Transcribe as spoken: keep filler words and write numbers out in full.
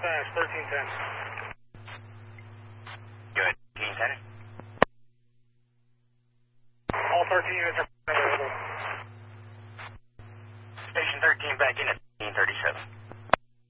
dispatch, thirteen ten. Good. thirteen ten. All thirteen units are available. Station thirteen back in at fifteen thirty-seven.